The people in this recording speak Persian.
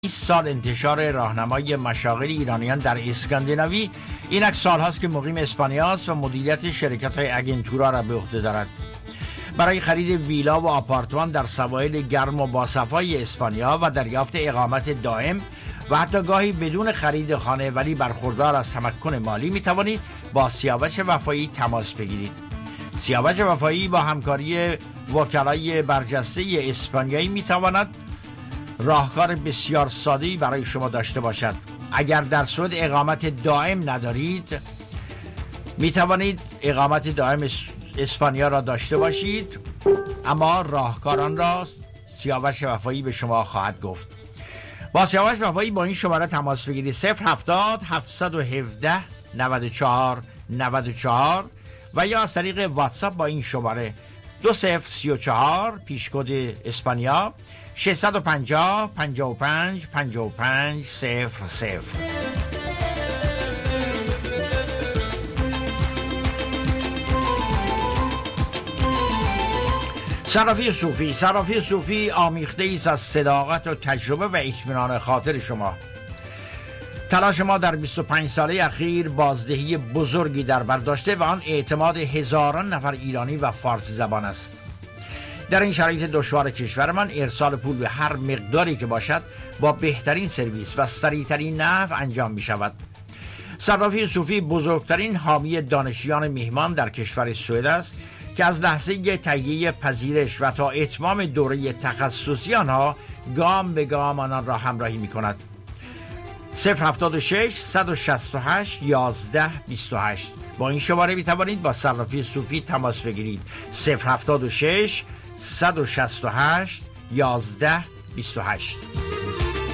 20 سال انتشار راهنمای مشاغل ایرانیان در اسکاندیناوی، اینک سالهاست که مقیم اسپانیا است و مدیریت شرکت‌های اگنتورا را به عهده دارد. برای خرید ویلا و آپارتمان در سواحل گرم و باصفای اسپانیا و دریافت اقامت دائم و حتی گاهی بدون خرید خانه ولی برخوردار از تمکن مالی می توانید با سیاوش وفایی تماس بگیرید. سیاوش وفایی با همکاری وکلای برجسته اسپانیایی می تواند راهکار بسیار ساده‌ای برای شما داشته باشد. اگر در سوئد اقامت دائم ندارید، می توانید اقامت دائم اسپانیا را داشته باشید، اما راهکاران را سیاوش وفایی به شما خواهد گفت. با سیاوش وفایی با این شماره تماس بگیرید: 070 717 94 94 و یا از طریق واتساپ با این شماره 2034 پیشکد اسپانیا 650 55 55 00. صرافی صوفی آمیخته ایست از صداقت و تجربه و اطمینان خاطر شما. تلاش ما در 25 ساله اخیر بازدهی بزرگی در بر داشته و آن اعتماد هزاران نفر ایرانی و فارسی زبان است. در این شرایط دشوار کشورمان ارسال پول به هر مقداری که باشد با بهترین سرویس و سریعترین نحو انجام می شود. صرافی صوفی بزرگترین حامی دانشجویان میهمان در کشور سوئد است که از لحظه تهیه پذیرش و تا اتمام دوره تخصصی آنها گام به گام آنان را همراهی می کند. 076 168 11 28 با این شماره می توانید با صرافی صوفی تماس بگیرید. 076 168 11 28.